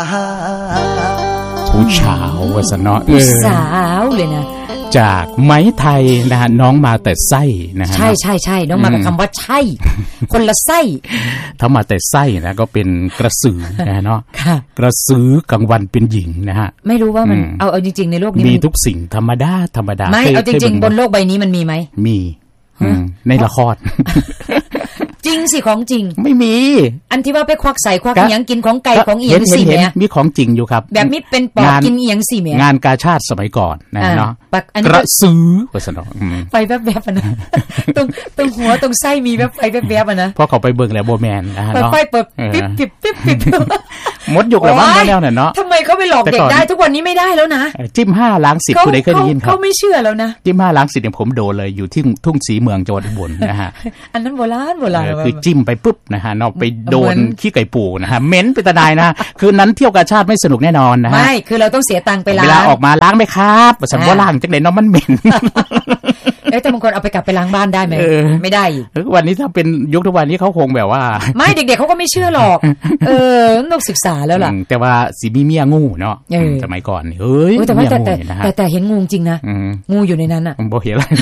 ผู้สาวว่าซะเนาะผู้สาวเลยนะจากไม้ไทยนะฮะน้องมาแต่ไส้นะฮะใช่ๆๆน้องมากับคำว่าใช่คนละไส้ถ้ามาแต่ไส้นะก็เป็นกระสือนะเนาะกระสือกลางวันเป็นหญิงนะฮะไม่รู้ว่ามันเอาจริงๆในโลกนี้มีทุกสิ่งธรรมดาไม่เอาจริงๆบนโลกใบนี้มันมีไหมมีในละครจริงสิของจริงไม่มีอันที่ว่าไปควักใส่ควักอีหยังกินของไก่ของเอียงสิแม่มีของจริงอยู่ครับแบบนี้เป็นปอบกินเอียงสิแม่งานกาชาติสมัยก่อนนะเนาะกระสือว่าซั่นเนาะไฟแวบๆนะตรงหัวตรงไส้มีแบบไฟแวบๆนะพอเขาไปเบิ่งแล้วบ่แม่นนะเนาะไฟเปิดปิ๊บหมดยุคแล้วมั้งแนวนั้นเนาะทำไมเขาไปหลอกเด็กได้ทุกวันนี้ไม่ได้แล้วนะจิ้ม5ล้าง10ผู้ใดเคยได้ยินครับเขาไม่เชื่อแล้วนะจิ้ม5ล้าง10เนี่ยผมโดนเลยอยู่ที่ทุ่งศรีเมืองจังหวัดอุบลนะฮะอันนั้นโบราณคือจิ้มไปปุ๊บนะฮะเนาะไปโดนขี้ไก่ปูนะฮะเหม็นไปตะนายนะคืนนั้นเที่ยวกาชาติไม่สนุกแน่นอนนะฮะไม่คือเราต้องเสียตังค์ไปล้างเวลาออกมาล้างไหมครับบ่ซั่นบ่ล้างจังได๋เนาะมันเหม็นแต่บางคนเอาไปกลับไปล้างบ้านได้ไหมไม่ได้วันนี้ถ้าเป็นยุคทุกวันนี้เขาคงแบบว่าไม่เด็กๆเขาก็ไม่เชื่อหรอกต้องศึกษาแล้วล่ะแต่ว่าสิมีเมียงูเนาะสมัยก่อนเฮ้ยแต่เห็นงูจริงนะงูอยู่ในนั้นอ่ะบ่เห็นอะไร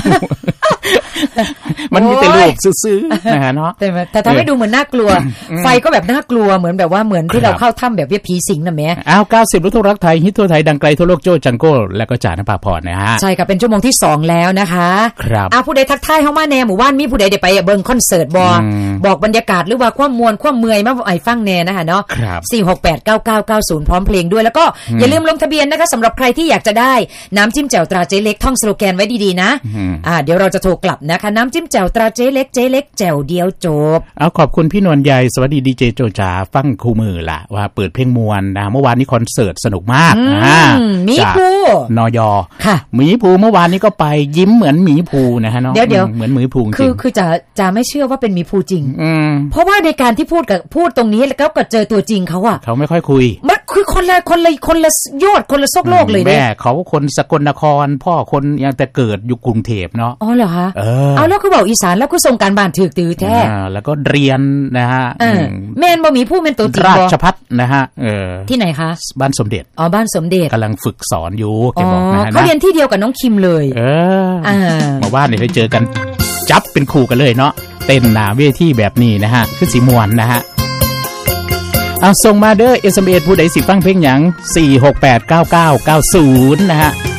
มันมีแต่รูปซื่อๆนะฮะเนาะแต่ทำให้ดูเหมือนน่ากลัวไฟก็แบบน่ากลัวเหมือนแบบว่าเหมือนที่เราเข้าถ้ำแบบเวียผีสิงน่ะแม่อ้าว90ลูกทุ่งรักไทยฮิตทั่วไทยดังไกลทั่วโลกโจ้จังโก้และก็จ่านภาพรนะฮะใช่ค่ะเป็นชั่วโมงที่2แล้วนะคะครับผู้ใดทักทายเฮามาแน่หมู่บ้านมีผู้ใดได้ไปเบิ่งคอนเสิร์ตบ่บอกบรรยากาศหรือว่าความมวลความเมื่อยมาให้ฟังแน่นะคะเนาะ4689990พร้อมเพลงด้วยแล้วก็อย่าลืมลงทะเบียนนะคะสำหรับใครที่อยากจะได้น้ำจิ้มแจ่วตราเจ๊เล็กท่องสโลแกนไว้ดีๆนะเดี๋ยวเราจะโทรกลับนะคะน้ำจิ้มแจ่วตราเจ๊เล็กแจ่วเดียวจบเอาขอบคุณพี่นวลใหญ่สวัสดีดีเจโจจ๋าฟังคู่มือล่ะว่าเปิดเพลงมวลนะเมื่อวานนี้คอนเสิร์ตสนุกมากหมีภูนยค่ะหมีภูเมื่อวานนี้ก็ไปยิ้มเหมือนหมีภูนะฮะเนาะเดี๋ยวเหมือนหมีภูจริงคือจะไม่เชื่อว่าเป็นหมีภูจริงเพราะว่าในการที่พูดตรงนี้แล้วก็เจอตัวจริงเขาอะเขาไม่ค่อยคุยมันคือคนละยอดคนละซอกโลกเลยแม่เขาคนสกลนครพ่อคนยังแต่เกิดอยู่กรุงเทพเนาะอ๋อเหรอคะเอาแล้วคือบอกอีสานแล้วคือส่งการบ้านถือตื้อแท้แล้วก็เรียนนะฮะแม่นบ่มีผู้เป็นตัวจริงราชภัฏนะฮะที่ไหนคะบ้านสมเด็จบ้านสมเด็จกำลังฝึกสอนอยู่แกบอกนะเขาเรียนที่เดียวกับน้องคิมเลยมาว่าเนี่ยได้เจอกันจับเป็นคู่กันเลยเนาะเต้นหน้าเวทีแบบนี้นะฮะคือสีม่วนนะฮะส่งมาเด้อ SMS ผู้ใดสิฟังเพลงหยัง4689990นะฮะ